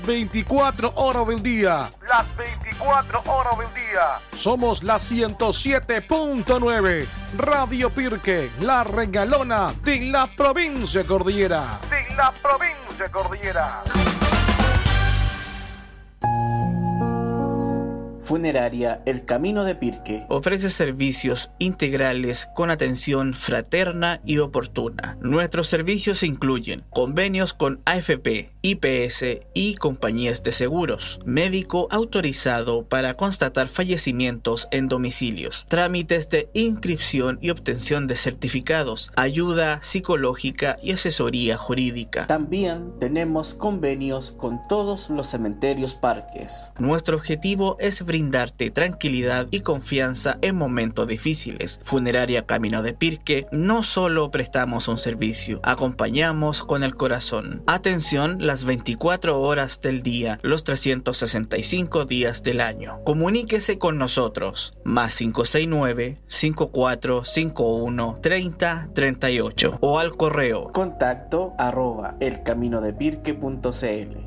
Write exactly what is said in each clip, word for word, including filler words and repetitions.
veinticuatro horas del día. Las veinticuatro horas del día. Somos la ciento siete punto nueve. Radio Pirque, la regalona de la provincia Cordillera. De la provincia Cordillera. Funeraria El Camino de Pirque ofrece servicios integrales con atención fraterna y oportuna. Nuestros servicios incluyen convenios con A F P, I P S y compañías de seguros, médico autorizado para constatar fallecimientos en domicilios, trámites de inscripción y obtención de certificados, ayuda psicológica y asesoría jurídica. También tenemos convenios con todos los cementerios parques. Nuestro objetivo es brindarte tranquilidad y confianza en momentos difíciles. Funeraria Camino de Pirque, no solo prestamos un servicio, acompañamos con el corazón. Atención las veinticuatro horas del día, los trescientos sesenta y cinco días del año. Comuníquese con nosotros, más cinco seis nueve, cinco cuatro cinco uno, tres cero tres ocho o al correo contacto arroba elcaminodepirque punto cl.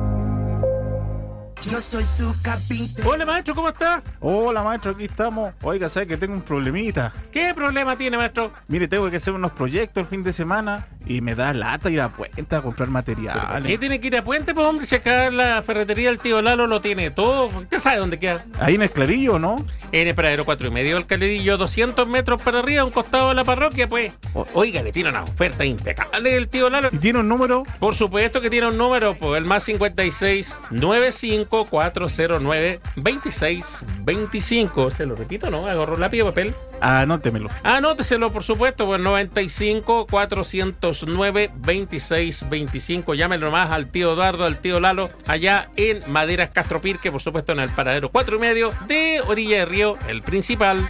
Yo soy su capitán. Hola maestro, ¿cómo está? Hola maestro, aquí estamos. Oiga, ¿sabe que tengo un problemita? ¿Qué problema tiene, maestro? Mire, tengo que hacer unos proyectos el fin de semana y me da lata ir a Puente a comprar materiales. ¿Qué tiene que ir a Puente? Pues hombre, si acá la ferretería del tío Lalo lo tiene todo. ¿Usted sabe dónde queda? Ahí en el Clarillo, ¿no? En el Paradero cuatro y medio del Clarillo, doscientos metros para arriba, a un costado de la parroquia, pues. O, oiga, le tiene una oferta impecable del tío Lalo. ¿Y tiene un número? Por supuesto que tiene un número, pues el más cincuenta y seis, noventa y cinco, cuatrocientos nueve, veintiséis veinticinco. ¿Se lo repito, no? Agarro lápiz y papel. Anótemelo. Anóteselo, por supuesto, pues noventa y cinco, cuatrocientos nueve, veintiséis veinticinco. Llámenlo más al tío Eduardo, al tío Lalo, allá en Maderas Castro Pirque, por supuesto en el Paradero cuatro y medio de Orilla de Río, el principal.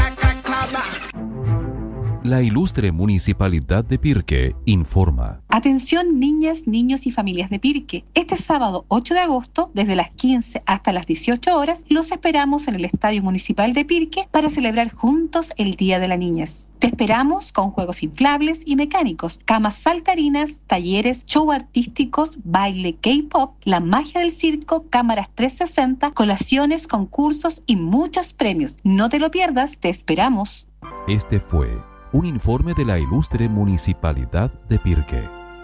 La ilustre Municipalidad de Pirque informa. Atención niñas, niños y familias de Pirque. Este sábado ocho de agosto, desde las quince hasta las dieciocho horas, los esperamos en el Estadio Municipal de Pirque para celebrar juntos el Día de la Niñez. Te esperamos con juegos inflables y mecánicos, camas saltarinas, talleres, show artísticos, baile K-pop, la magia del circo, cámaras trescientos sesenta, colaciones, concursos y muchos premios. No te lo pierdas, te esperamos. Este fue un informe de la ilustre Municipalidad de Pirque.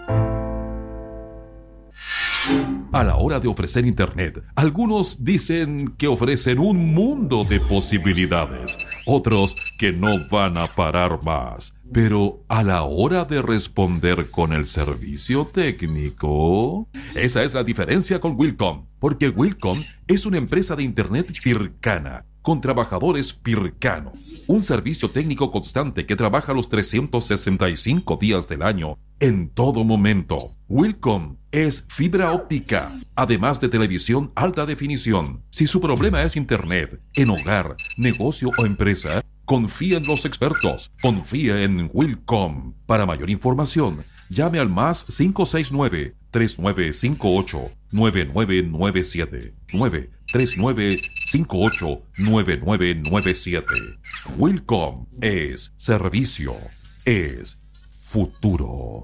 A la hora de ofrecer Internet, algunos dicen que ofrecen un mundo de posibilidades, otros que no van a parar más. Pero a la hora de responder con el servicio técnico, esa es la diferencia con Wilcom, porque Wilcom es una empresa de Internet pircana, con trabajadores pircanos, un servicio técnico constante que trabaja los trescientos sesenta y cinco días del año, en todo momento. Wilcom es fibra óptica, además de televisión alta definición. Si su problema es internet, en hogar, negocio o empresa, confía en los expertos, confía en Wilcom. Para mayor información, llame al más cinco seis nueve, tres nueve cinco ocho, nueve nueve nueve siete, nueve tres nueve cinco ocho, nueve nueve nueve siete. Wilcom es servicio, es futuro.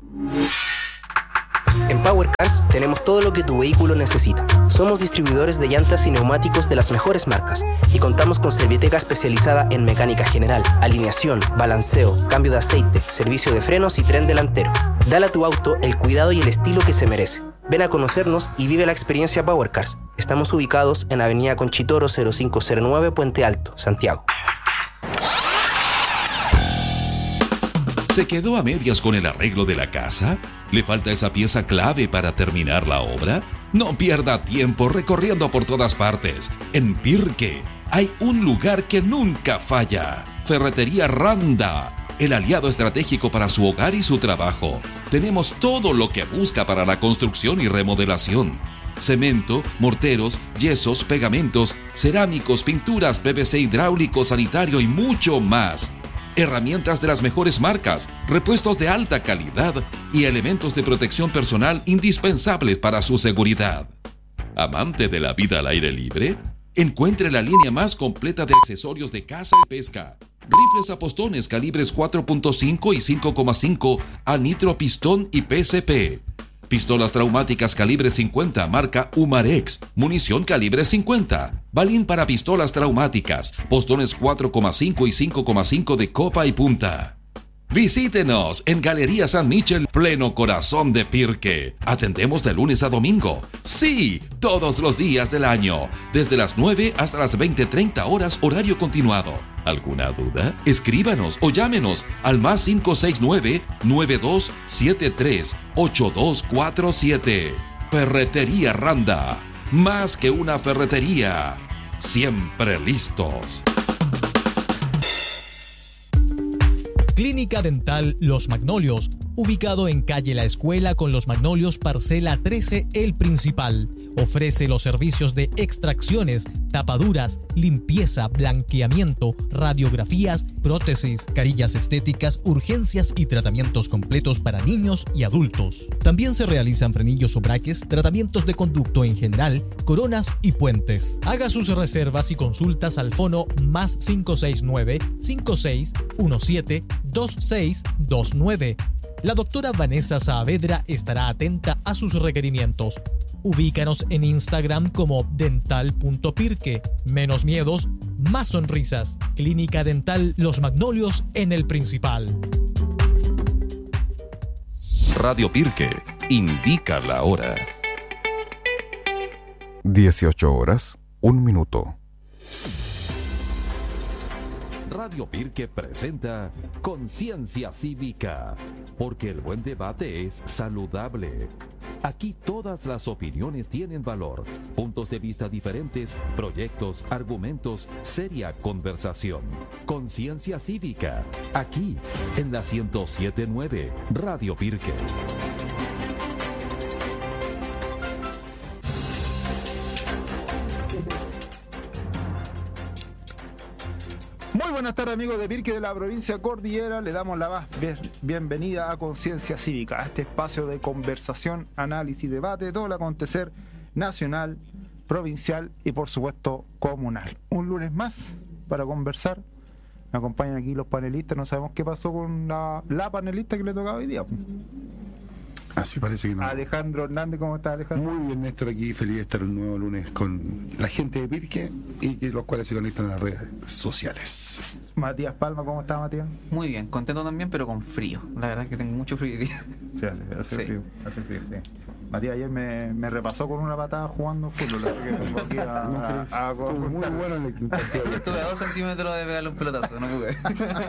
En Power Cars tenemos todo lo que tu vehículo necesita. Somos distribuidores de llantas y neumáticos de las mejores marcas y contamos con Serviteca especializada en mecánica general, alineación, balanceo, cambio de aceite, servicio de frenos y tren delantero. Dale a tu auto el cuidado y el estilo que se merece. Ven a conocernos y vive la experiencia Power Cars. Estamos ubicados en Avenida Conchitoro cero cinco cero nueve, Puente Alto, Santiago. ¿Se quedó a medias con el arreglo de la casa? ¿Le falta esa pieza clave para terminar la obra? No pierda tiempo recorriendo por todas partes. En Pirque hay un lugar que nunca falla. Ferretería Randa, el aliado estratégico para su hogar y su trabajo. Tenemos todo lo que busca para la construcción y remodelación. Cemento, morteros, yesos, pegamentos, cerámicos, pinturas, P V C hidráulico, sanitario y mucho más. Herramientas de las mejores marcas, repuestos de alta calidad y elementos de protección personal indispensables para su seguridad. ¿Amante de la vida al aire libre? Encuentre la línea más completa de accesorios de caza y pesca. Rifles a postones calibres cuatro punto cinco y cinco coma cinco a nitro pistón y P C P. Pistolas traumáticas calibre cincuenta marca Umarex. Munición calibre cincuenta. Balín para pistolas traumáticas. Postones cuatro coma cinco y cinco coma cinco de copa y punta. Visítenos en Galería San Michel, pleno corazón de Pirque. Atendemos de lunes a domingo. Sí, todos los días del año. Desde las nueve hasta las veinte treinta horas horario continuado. ¿Alguna duda? Escríbanos o llámenos al más cinco seis nueve, nueve dos siete tres, ocho dos cuatro siete. Ferretería Randa. Más que una ferretería. Siempre listos. Clínica Dental Los Magnolios, ubicado en calle La Escuela con Los Magnolios, parcela trece, El Principal. Ofrece los servicios de extracciones, tapaduras, limpieza, blanqueamiento, radiografías, prótesis, carillas estéticas, urgencias y tratamientos completos para niños y adultos. También se realizan frenillos o braques, tratamientos de conducto en general, coronas y puentes. Haga sus reservas y consultas al fono más cinco seis nueve, cinco seis uno siete, dos seis dos nueve. La doctora Vanessa Saavedra estará atenta a sus requerimientos. Ubícanos en Instagram como dental.pirque. Menos miedos, más sonrisas. Clínica Dental Los Magnolios en El Principal. Radio Pirque indica la hora. dieciocho horas, un minuto. Radio Pirque presenta Conciencia Cívica, porque el buen debate es saludable. Aquí todas las opiniones tienen valor, puntos de vista diferentes, proyectos, argumentos, seria conversación. Conciencia Cívica, aquí en la ciento siete punto nueve Radio Pirque. Muy buenas tardes, amigos de Pirque de la provincia Cordillera. Le damos la más bienvenida a Conciencia Cívica, a este espacio de conversación, análisis, debate, todo el acontecer nacional, provincial y por supuesto comunal. Un lunes más para conversar. Me acompañan aquí los panelistas. No sabemos qué pasó con la, la panelista que le tocaba hoy día. Así parece que no. Alejandro Hernández, ¿cómo está, Alejandro? Muy bien, Néstor, aquí feliz de estar un nuevo lunes con la gente de Pirque y los cuales se conectan en las redes sociales. Matías Palma, ¿cómo está, Matías? Muy bien, contento también, pero con frío. La verdad es que tengo mucho frío hoy día. Sí, hace, hace sí. frío, hace frío, sí. Matías ayer me, me repasó con una patada jugando fútbol. Que a, a, a, a, muy bueno en el partido. Estuve a dos centímetros de pegarle un pelotazo, no pude.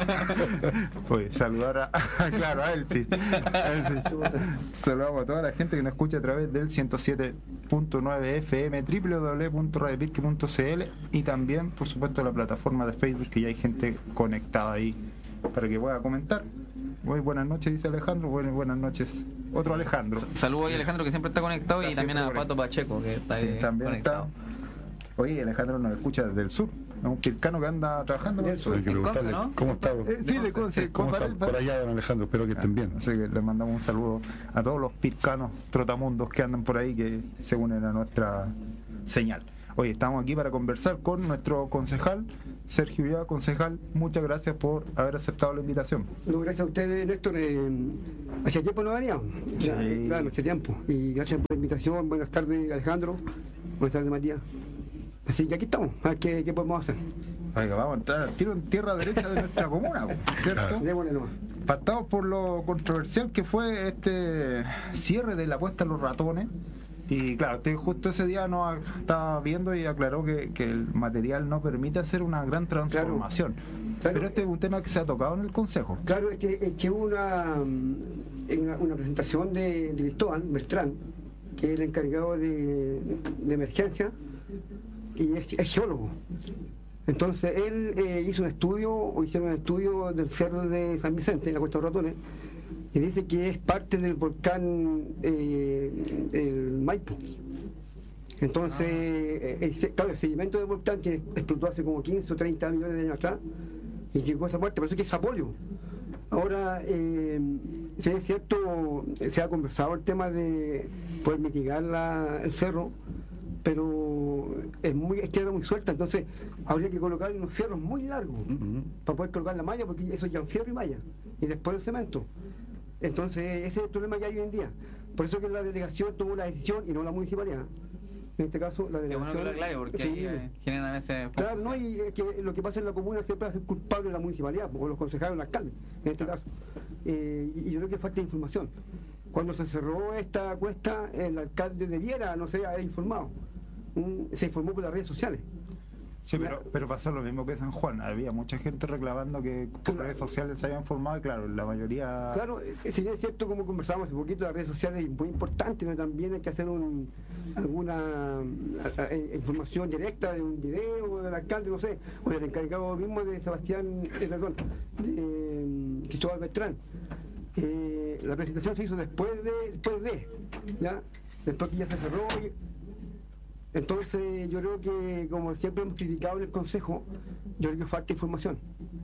Pues saludar a, claro, a él sí. A él sí. Saludamos a toda la gente que nos escucha a través del ciento siete punto nueve F M, doble u doble u doble u punto radio pirque punto c l y también, por supuesto, la plataforma de Facebook, que ya hay gente conectada ahí para que pueda comentar. Muy buenas noches, dice Alejandro. Buenas, buenas noches. Otro Alejandro. Saludos a Alejandro, que siempre está conectado, y también a Pato Pacheco, que está sí, ahí también conectado. Está. Oye, Alejandro nos escucha desde el sur. Es un pircano que anda trabajando en el sur. Hay que preguntarle, ¿no? ¿Cómo está? Eh, sí, de Conce, sí, ¿Cómo está por allá, don Alejandro? Espero que estén bien. Así que le mandamos un saludo a todos los pircanos trotamundos que andan por ahí, que se unen a nuestra señal. Oye, estamos aquí para conversar con nuestro concejal, Sergio Ulloa. Concejal, muchas gracias por haber aceptado la invitación. No, gracias a ustedes, Néstor. Eh, hace tiempo no veníamos. Sí. Claro, hace tiempo. Y gracias por la invitación. Buenas tardes, Alejandro. Buenas tardes, Matías. Así que aquí estamos. A ver qué, qué podemos hacer. Oiga, vamos a entrar al tiro en tierra derecha de nuestra comuna, ¿cierto? Démosle nomás. Partamos por lo controversial que fue este cierre de la apuesta a los ratones. Y claro, usted justo ese día nos estaba viendo y aclaró que, que el material no permite hacer una gran transformación. Claro, claro. Pero este es un tema que se ha tocado en el Consejo. Claro, es que, es que hubo una, una, una presentación de, de Cristóbal Beltrán, que es el encargado de, de emergencia, y es, es geólogo. Entonces él eh, hizo un estudio, o hicieron un estudio del cerro de San Vicente, en la Cuesta de los Ratones, y dice que es parte del volcán eh, el Maipo. Entonces, ah. eh, claro, el sedimento del volcán que explotó hace como quince o treinta millones de años atrás y llegó a esa parte, por eso es que es apoyo. Ahora, eh, si es cierto, se ha conversado el tema de poder mitigar la, el cerro, pero es muy es tierra muy suelta, entonces habría que colocar unos fierros muy largos uh-huh. para poder colocar la malla, porque eso ya es fierro y malla, y después el cemento. Entonces ese es el problema que hay hoy en día. Por eso que la delegación tomó la decisión y no la municipalidad. En este caso, la delegación... Es bueno que lo aclare porque sí, eh, generan a veces... Claro, no, y es que lo que pasa en la comuna siempre hace culpable la municipalidad, o los concejales o el alcalde, en este caso. Eh, y yo creo que falta información. Cuando se cerró esta cuesta, el alcalde debiera, no sé, haber informado. Mm, se informó por las redes sociales. Sí, pero, pero pasó lo mismo que San Juan. Había mucha gente reclamando que por claro. redes sociales se habían formado y claro, la mayoría... Claro, si bien es cierto, como conversábamos hace poquito, las redes sociales es muy importante, pero también hay que hacer un, alguna a, a, información directa de un video del alcalde, no sé, o del encargado mismo de Sebastián, eh, perdón, de um, Cristóbal Beltrán. Eh, la presentación se hizo después de, después de, ¿ya? Después que ya se cerró. Y, entonces yo creo que, como siempre hemos criticado en el Consejo, yo creo que falta información.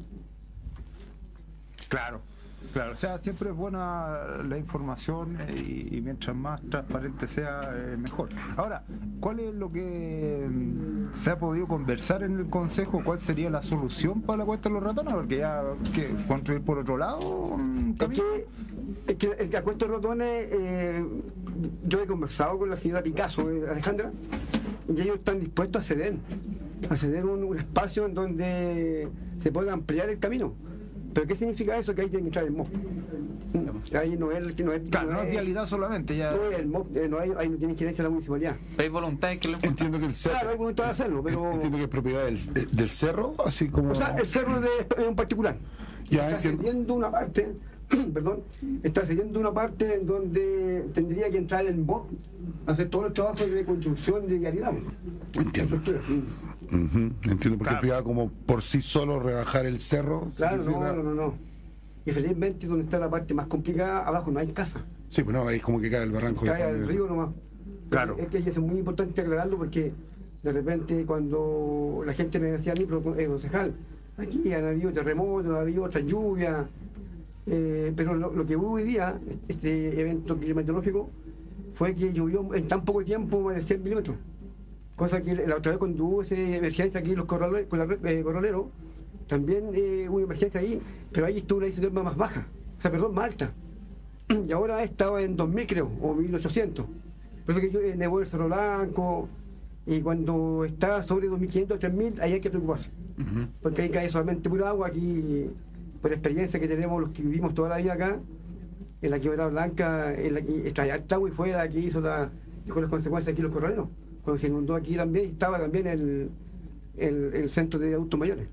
Claro, claro, o sea, siempre es buena la información y, y mientras más transparente sea, eh, mejor. Ahora, ¿cuál es lo que se ha podido conversar en el Consejo? ¿Cuál sería la solución para la cuesta de los ratones? Porque ya, ¿qué? ¿Construir por otro lado? Es que, es que el, la cuesta de los ratones, eh, yo he conversado con la señora Picasso, eh, Alejandra, y ellos están dispuestos a ceder, a ceder un, un espacio en donde se pueda ampliar el camino. ¿Pero qué significa eso? Que ahí tiene que entrar el M O P. Ahí no es... No es, claro, no, no es vialidad solamente. Ya... No es el M O P, no hay, ahí no tiene injerencia la municipalidad. Pero hay voluntad de que lo... Entiendo que el cerro... Claro, hay voluntad de hacerlo, pero... Entiendo que es propiedad del, del cerro, así como... O sea, el cerro de, es un particular. Ya, está entiendo. Cediendo una parte... perdón, está cediendo una parte en donde tendría que entrar el M O P, hacer todos los trabajos de construcción de vialidad. Entiendo. Uh-huh. Entiendo, porque claro. privado como por sí solo rebajar el cerro. Claro, no, no, no, no. Y felizmente donde está la parte más complicada, abajo no hay casa. Sí, pues no, ahí es como que cae el barranco. Cae al río nomás. Claro. Es que es muy importante aclararlo porque de repente cuando la gente me decía a mí, pero eh, concejal, aquí han habido terremotos, ha habido otras lluvias, eh, pero lo, lo que hubo hoy día, este evento climatológico, fue que llovió en tan poco tiempo más de cien milímetros. Cosa que la otra vez cuando hubo esa emergencia aquí en los corraleros, eh, corraleros también eh, hubo emergencia ahí, pero ahí estuvo una isoterma más baja, o sea, perdón, más alta. Y ahora estaba en dos mil creo, o mil ochocientos. Por eso que yo eh, nevó el Cerro Blanco, y cuando está sobre dos mil quinientos, tres mil, ahí hay que preocuparse. Uh-huh. Porque ahí cae solamente pura agua. Aquí, por experiencia que tenemos los que vivimos toda la vida acá, en la Quebrada Blanca, en la que está alta agua y fue la que hizo la, con las consecuencias aquí los corraleros. Cuando se inundó aquí también, estaba también el, el, el centro de adultos mayores.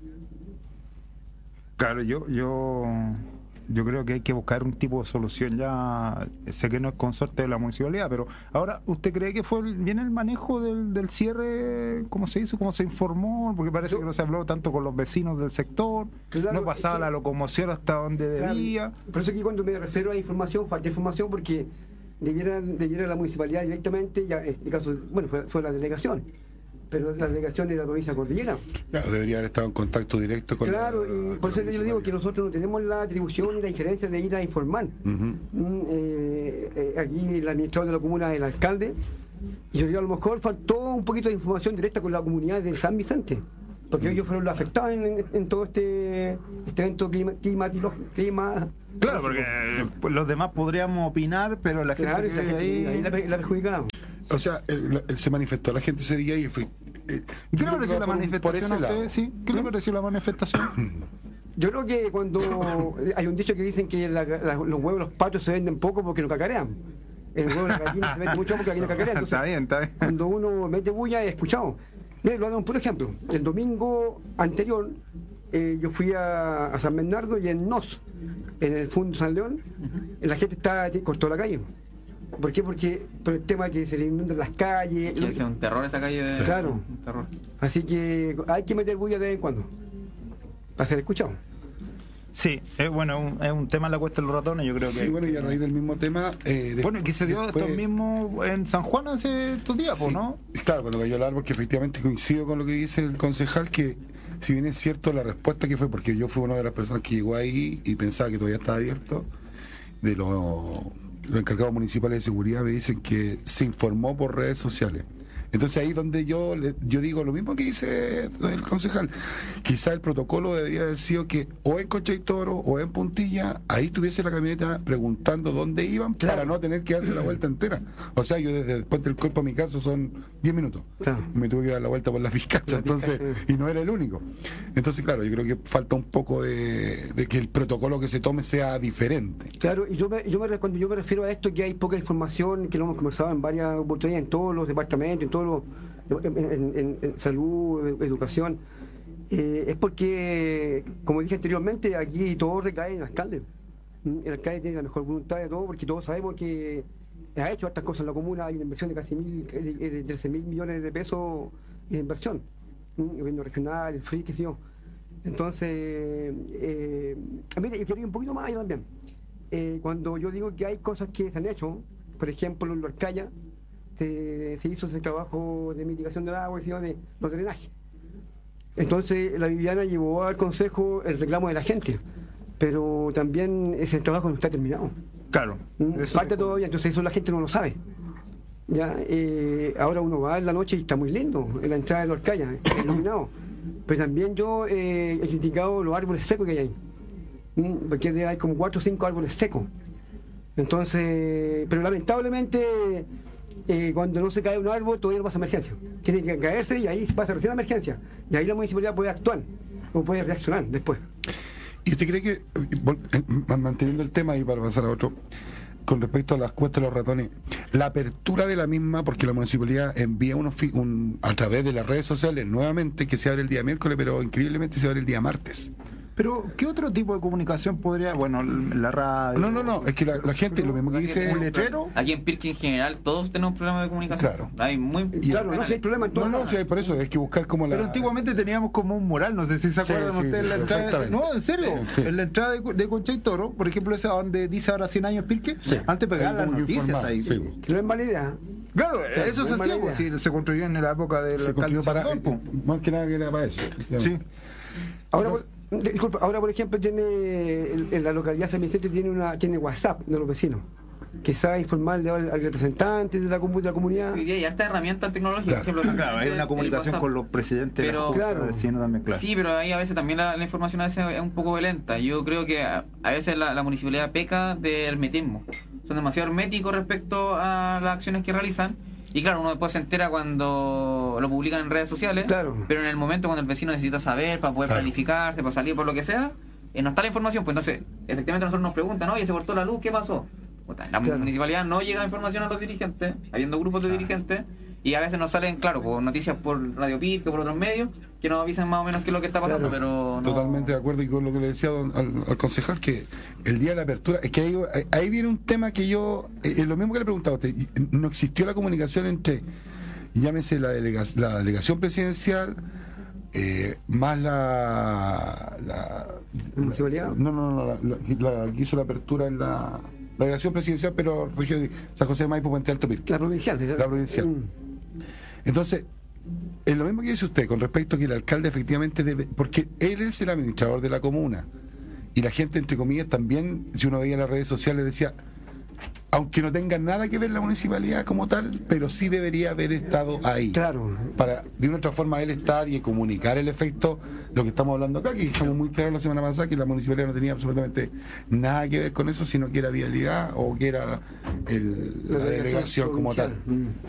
Claro, yo, yo, yo creo que hay que buscar un tipo de solución ya. Sé que no es consorte de la municipalidad, pero ahora, ¿usted cree que fue el, bien el manejo del, del cierre? ¿Cómo se hizo? ¿Cómo se informó? Porque parece yo, que no se habló tanto con los vecinos del sector, claro, no pasaba es que, la locomoción hasta donde debía. Claro, por eso que cuando me refiero a información, falta información porque debiera, debiera la municipalidad directamente, ya en este caso, bueno, fue, fue la delegación, pero la delegación de la provincia Cordillera. Claro, debería haber estado en contacto directo con claro, la, y por eso yo digo que nosotros no tenemos la atribución ni la injerencia de ir a informar. Uh-huh. eh, eh, aquí el administrador de la comuna es el alcalde, y yo digo, a lo mejor faltó un poquito de información directa con la comunidad de San Vicente, porque uh-huh. ellos fueron los afectados en, en, en todo este, este evento clima, clima, clima Claro, porque pues, los demás podríamos opinar, pero la claro, gente que gente, ahí... ahí la, la perjudicamos. O sea, él, él se manifestó la gente ese día y fue... Eh, ¿Qué le pareció la manifestación a ustedes? ¿Sí? ¿Qué ¿Mm? le pareció la manifestación? Yo creo que cuando... Hay un dicho que dicen que la, la, los huevos de los patos se venden poco porque no cacarean. El huevo de la gallina se vende mucho porque la gallina cacarean. Entonces, está bien, está bien. Cuando uno mete bulla, he escuchado. Mira, lo hago por ejemplo. El domingo anterior eh, yo fui a, a San Bernardo y en Nos, en el Fundo San León, uh-huh. la gente está cortó la calle. ¿Por qué? Porque por el tema que se le inundan las calles. Sí, es un terror esa calle de... Claro. Un terror. Así que hay que meter bulla de vez en cuando para ser escuchado. Sí, es bueno, un, es un tema en la cuesta de los ratones, yo creo que... Sí, bueno, y a raíz del mismo tema... Eh, de, bueno, que se dio después, esto mismo en San Juan hace estos días, sí, ¿no? Claro, cuando cayó el árbol, que efectivamente coincido con lo que dice el concejal, que si bien es cierto la respuesta que fue, porque yo fui una de las personas que llegó ahí y pensaba que todavía estaba abierto, de los, los encargados municipales de seguridad me dicen que se informó por redes sociales. Entonces ahí es donde yo le- yo digo lo mismo que dice el concejal. Quizá el protocolo debería haber sido que o en Concha y Toro o en Puntilla, ahí tuviese la camioneta preguntando dónde iban para no tener que darse la vuelta entera. O sea, yo desde Puente del Cuerpo a mi casa son diez minutos. Y me tuve que dar la vuelta por la Vizcacha, entonces, y no era el único. Entonces, claro, yo creo que falta un poco de, de que el protocolo que se tome sea diferente. Claro, y yo, me, yo me, cuando yo me refiero a esto, que hay poca información, que lo hemos conversado en varias oportunidades, en todos los departamentos, en todos los, en, en- en- en salud, ed- educación, eh, es porque, como dije anteriormente, aquí todo recae en el alcalde. ¿Mm? El alcalde tiene la mejor voluntad de todo, porque todos sabemos que ha hecho estas cosas en la comuna, hay una inversión de casi mil, de, de trece mil millones de pesos de inversión, ¿Mm? el gobierno regional, el F R I, qué sé yo. Entonces, eh, mira, y quiero ir un poquito más allá también. Eh, cuando yo digo que hay cosas que se han hecho, por ejemplo, en Lorcaya se, se hizo ese trabajo de mitigación del agua y de los drenajes. Entonces, la Viviana llevó al consejo el reclamo de la gente, pero también ese trabajo no está terminado. Claro. Falta todavía, entonces eso la gente no lo sabe. Ya, eh, ahora uno va en la noche y está muy lindo en la entrada de Lorcaya, iluminado. Pero también yo eh, he criticado los árboles secos que hay ahí. Mm, Porque hay como cuatro o cinco árboles secos. Entonces, pero lamentablemente, eh, cuando no se cae un árbol, todavía no pasa emergencia. Tiene que caerse y ahí pasa recién la emergencia. Y ahí la municipalidad puede actuar o puede reaccionar después. ¿Y usted cree que, eh, vol- eh, manteniendo el tema y para pasar a otro, con respecto a las cuestas de los ratones, la apertura de la misma, porque la municipalidad envía unos fi- un, a través de las redes sociales nuevamente que se abre el día miércoles, pero increíblemente se abre el día martes? Pero, ¿qué otro tipo de comunicación podría...? Bueno, la radio... No, no, no, es que la, la gente, lo mismo que dice... ¿Un letrero? Aquí en Pirque en general todos tenemos problemas de comunicación. Claro. Hay muy... Claro, no sé, hay problema en todo. No, no, sí, por eso hay que buscar como la... Pero antiguamente teníamos como un mural, no sé si se Sí, acuerdan sí, ustedes sí, la entrada. perfectamente. No, en serio. Sí, sí. En la entrada de, de Concha y Toro, por ejemplo, esa donde dice ahora cien años Pirque, Sí. antes pegaban Ahí las como que noticias informaba, ahí. sí. Que no es mala idea. Claro, Claro, eso no se es mala hacía, pues, idea. sí, se construyó en la época del Se alcalde construyó para... Salvador, pues. Más que nada que era para eso. Sí. Ahora, por, disculpa, ahora por ejemplo tiene el- en la localidad San Vicente tiene una tiene WhatsApp de los vecinos, que sabe informarle al, al representante de la, comu- de la comunidad. Hoy día hay harta herramientas tecnológicas. Claro. por ejemplo, Claro, hay el- una el comunicación WhatsApp. con los presidentes de Pero- la Junta Claro. de Vecinos también, claro. Sí, pero ahí a veces también la, la información a veces es un poco lenta. Yo creo que a, a veces la, la municipalidad peca de hermetismo. Son demasiado herméticos respecto a las acciones que realizan. Y claro, uno después se entera cuando lo publican en redes sociales. Claro. Pero en el momento cuando el vecino necesita saber para poder Claro. planificarse, para salir por lo que sea, eh, no está la información. Pues entonces, efectivamente nosotros nos preguntan, oye, se cortó la luz, ¿qué pasó? Puta, la Claro. municipalidad no llega información a los dirigentes, habiendo grupos de dirigentes, y a veces nos salen, claro, por noticias por Radio Pirque, por otros medios, que nos avisan más o menos qué es lo que está pasando, Claro. pero no... Totalmente de acuerdo y con lo que le decía don- al, al concejal, que el día de la apertura, es que ahí, ahí viene un tema que yo, eh, es lo mismo que le preguntaba a usted, y no existió la comunicación entre, llámese la, delega, la delegación presidencial, eh, más la... la ¿La municipalidad? No, no, no, la, la- la que hizo la apertura en la, la delegación presidencial, pero región de San José de Maipo, Puente Alto, Pirque. La provincial. La provincial. Mm. Entonces, es lo mismo que dice usted con respecto a que el alcalde efectivamente debe, porque él es el administrador de la comuna y la gente, entre comillas, también, si uno veía las redes sociales, decía, aunque no tenga nada que ver la municipalidad como tal, pero sí debería haber estado ahí. Claro. Para de una otra forma él estar y comunicar el efecto de lo que estamos hablando acá, que dejamos muy claro la semana pasada que la municipalidad no tenía absolutamente nada que ver con eso, sino que era vialidad o que era el- la, La delegación delegación como tal. provincial.